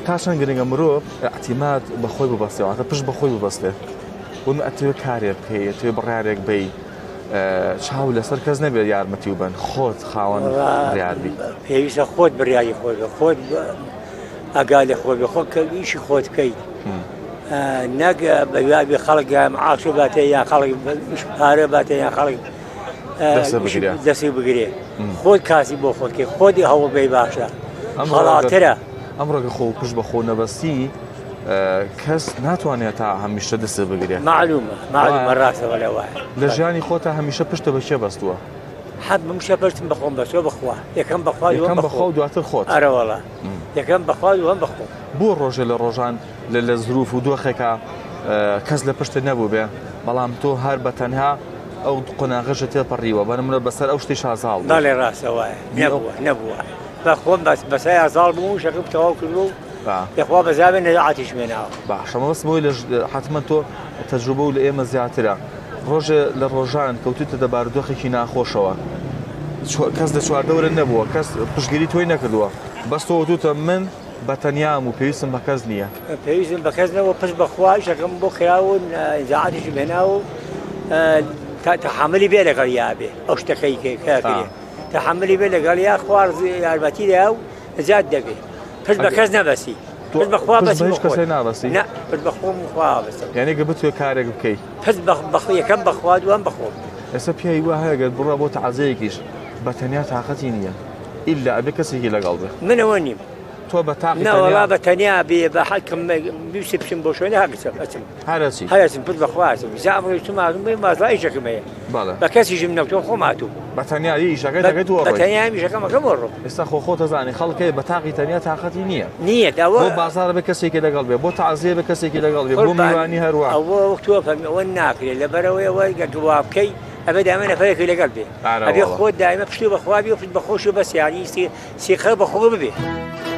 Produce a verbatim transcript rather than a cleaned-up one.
تا چەند گرنگە مرۆڤ ئەعتیماد بەخۆی ببەستێەوە پشت بەخۆی ببەستێ وم ئەتوێ کارێک بکەیت توێ بڕارێک بی چاو لەسەر کەس نەبێت یارمەتی و بن خۆت خاوەن بڕیاربی پێویستە خۆت بڕیاری خۆت خۆت ئەگا لە خۆت بە خۆت کە ئیشی خۆت بکەیت نەک بەوابی خەڵک معاشە باتێ یان خەڵک پارە باتێ یان خەڵک دەستی بگرێ خۆت کاسی بۆ خۆتکەی خۆتی هەوڵ بێ باشە خەڵاترە ئەمڕۆکە خۆ پشت بە خۆ نەبەستی کەس ناتوانێت تا هەمیشە دەست بگرێت معلومە معلومە ڕاستەوە لە وایە لە ژیانی خۆتە هەمیشە پشتە بە شێ بەستووە حەت بمشە پشتم بەخۆم بەسۆ بخوا یەکەم بەخوا یەکەم بەخوا و دواتر خۆت ئەرەوەڵا یەکەم بەخوا دووەم بەخۆ بۆ ڕۆژێ لە ڕۆژان لە لە زروف و دۆخێکە کەس لە پشتە نەبوو بێ بەڵام تۆ هەر بە تەنها ئەو قۆناغەژە تێپەڕیوە بەنمونە بەسەر ئەو شتی شازاڵ داڵێ ڕاستەوەیە نەبووە نەبووە بەخۆم بەسای ئازاڵ بوو شەکەم تەواو کردو یخوا بەزابێ نەعاتیش مێناوە باشەمە بەس بۆی لە حتممە تۆ تەجروبە و لە ئێمە زیاترە ڕۆژێ لە ڕۆژان کەوتوتە دەبارودۆخێکی ناخۆشەوە کەس لە چواردەورە نەبووە کەس پشتگیری تۆی نەکردووە بەس تۆ وتوتە من بە تەنیام و پێویستم بە کەس نییە پێویستم بە کەس نەوە پشت بەخوا شەکەم بۆ خراون زیعاتیش مێناو تەحملی بێ لەگەڵ یابێ ئەو شتەکەی کەکرێ تەحملی بێ لەگەڵ یا خوار یارمەتی دەیا و زیاد دەبێت پشت بە کەس نەبەسی پشت بەخوا بەسی کەسێ نابەسی نە پشت بەخۆم خوا بەسم یعنی گە بتوێ کارێک بکەیت پشت بەخۆ یەکەم بەخوا دووەم بەخۆم ئێستا پێی وە هەیە گەر بڕە بۆ تەعازەیەکیش بە تەنیا تااقەتی نییە ئیلا ئەبێ کەسێکی لەگەڵ بێ منەوە نیم تۆ بە تاقی نەوەڵا بە تەنیا بێ بە حەکم بیوسێ بچم بۆ شوێنە هەگچم ئەچم هەرچی هەرچم پشت بەخوا ئەچم زعمڕۆی تو مازم بێ مازڵ ئیشەکەم هەیە بە کەسیشم نەوتۆ خۆم هاتوو بە تەنیا ئیشەکەی دەکەیت وەڕۆی بە تەنیا ئیشەکەمەکەم وەڕۆ ئێستا خۆ خۆ دەزانی خەڵکەی بە تاقی تەنیا تااقەتی نییە نییە داوە بۆ بازارە بە کەسێکی لەگەڵ بێ بۆ تەعزیە بە کەسێکی لەگەڵ بێ بۆ میوانی هەروە ئەوە وەختووە فەرمی ئەوە ناکرێت لەبەرەوەی ئەوە گەگووا بکەی ئەبێ دامە نەفەرێکی لەگەڵ بێ ئەبێ خۆت دائمە پشتی بەخوا بێ و پشت بەخۆش و بەس یانی سێ خەڵ بەخۆ ببێ